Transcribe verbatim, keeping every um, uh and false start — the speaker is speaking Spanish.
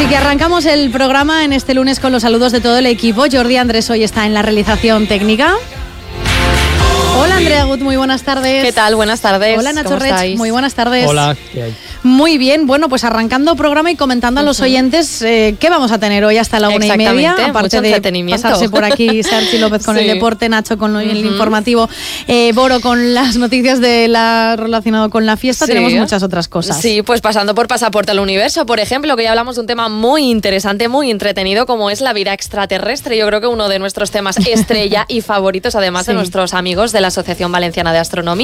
Así que arrancamos el programa en este lunes con los saludos de todo el equipo. Jordi Andrés hoy está en la realización técnica. Hola Andrea Gut, muy buenas tardes. ¿Qué tal? Buenas tardes. Hola Nacho Rech, muy buenas tardes. Hola, ¿qué hay? Muy bien, bueno, pues arrancando programa y comentando a los oyentes eh, qué vamos a tener hoy hasta la una y media, aparte de pasarse por aquí Sergi López con sí. el deporte, Nacho con uh-huh. el informativo, eh, Boro con las noticias de la relacionado con la fiesta, sí. tenemos muchas otras cosas. Sí, pues pasando por Pasaporte al Universo, por ejemplo, que ya hablamos de un tema muy interesante, muy entretenido, como es la vida extraterrestre. Yo creo que uno de nuestros temas estrella y favoritos, además sí. de nuestros amigos de la Asociación Valenciana de Astronomía.